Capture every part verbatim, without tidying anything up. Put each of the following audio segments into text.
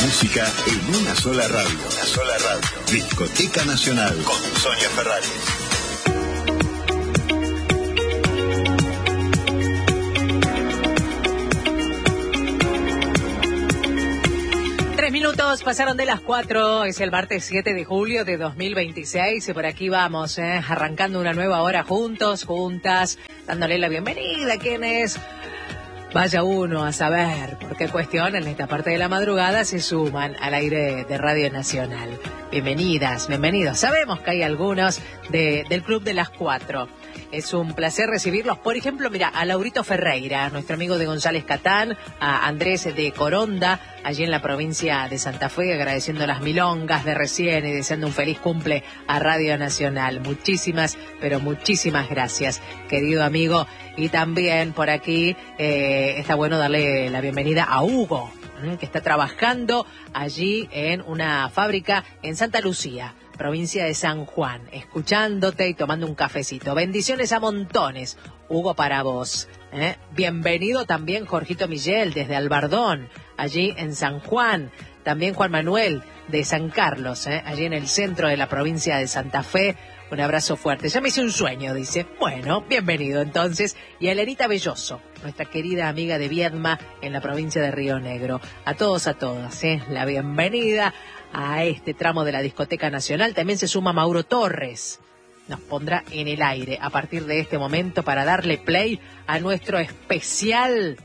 música en una sola radio. Una sola radio. Discoteca Nacional con Sonia Ferrari. Tres minutos pasaron de las cuatro, es el martes siete de julio de dos mil veintiséis y por aquí vamos, eh, arrancando una nueva hora juntos, juntas, dándole la bienvenida a quienes, vaya uno a saber por qué cuestión en esta parte de la madrugada se suman al aire de Radio Nacional. Bienvenidas, bienvenidos. Sabemos que hay algunos de, del Club de las Cuatro. Es un placer recibirlos. Por ejemplo, mira, a Laurito Ferreira, nuestro amigo de González Catán, a Andrés de Coronda, allí en la provincia de Santa Fe, agradeciendo las milongas de recién y deseando un feliz cumple a Radio Nacional. Muchísimas, pero muchísimas gracias, querido amigo. Y también por aquí eh, está bueno darle la bienvenida a Hugo, que está trabajando allí en una fábrica en Santa Lucía, provincia de San Juan, escuchándote y tomando un cafecito. Bendiciones a montones, Hugo, para vos. ¿eh? Bienvenido también Jorgito Miguel desde Albardón, allí en San Juan. También Juan Manuel de San Carlos, ¿eh? allí en el centro de la provincia de Santa Fe. Un abrazo fuerte. Ya me hice un sueño, dice. Bueno, bienvenido entonces. Y a Elenita Belloso, nuestra querida amiga de Viedma en la provincia de Río Negro. A todos, a todas, ¿eh? la bienvenida a este tramo de la Discoteca Nacional. También se suma Mauro Torres. Nos pondrá en el aire a partir de este momento para darle play a nuestro especial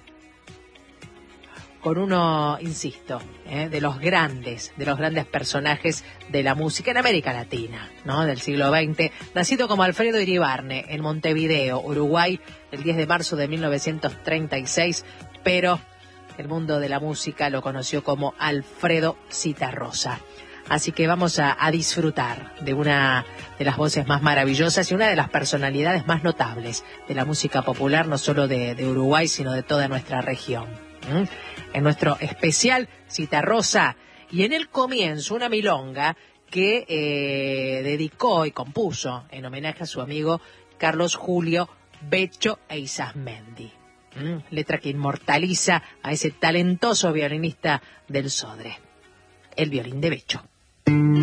con uno, insisto, ¿eh? de los grandes, de los grandes personajes de la música en América Latina, ¿no? Del siglo veinte, nacido como Alfredo Iribarne en Montevideo, Uruguay, el diez de marzo de mil novecientos treinta y seis, pero el mundo de la música lo conoció como Alfredo Citarrosa. Así que vamos a, a disfrutar de una de las voces más maravillosas y una de las personalidades más notables de la música popular, no solo de, de Uruguay, sino de toda nuestra región. ¿Mm? En nuestro especial Citarrosa, y en el comienzo una milonga que eh, dedicó y compuso en homenaje a su amigo Carlos Julio Becho Eizasmendi. ¿Mm? Letra que inmortaliza a ese talentoso violinista del Sodre, el violín de Becho.